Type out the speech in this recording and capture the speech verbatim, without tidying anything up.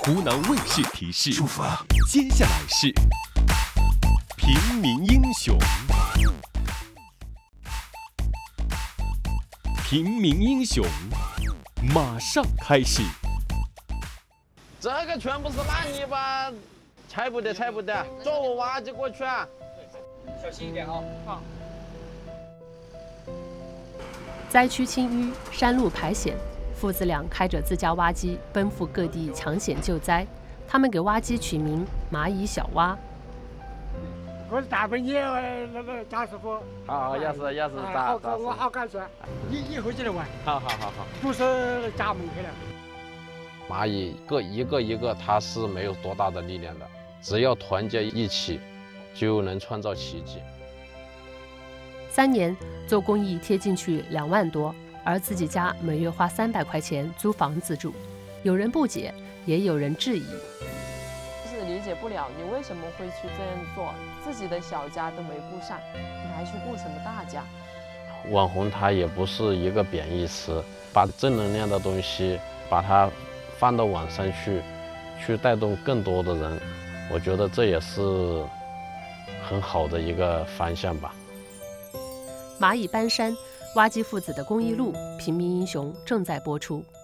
湖南卫视提示：出发。接下来是平民英雄。平民英雄，马上开始。 这个全部是烂泥巴，踩不得，踩不得，走挖机过去啊！ 小心一点啊！好。 灾区清淤，山路排险，父子俩开着自家挖机奔赴各地抢险救灾。他们给挖机取名“蚂蚁小挖”。 我是大本营那个贾师傅。 好，也是也是咋好， 咋我好感谢。以以后就来玩。 好好好好。 不是家门口了。 蚂蚁个一个一个，它是没有多大的力量的，只要团结一起，就能创造奇迹。 三年做公益贴进去两万多，而自己家每月花三百块钱租房子住，有人不解，也有人质疑。 就是理解不了你为什么会去这样做，自己的小家都没顾上，你还去顾什么大家？ 网红它也不是一个贬义词，把正能量的东西把它放到网上去，去带动更多的人，我觉得这也是很好的一个方向吧。 蚂蚁搬山，挖机父子的公益路，平民英雄正在播出。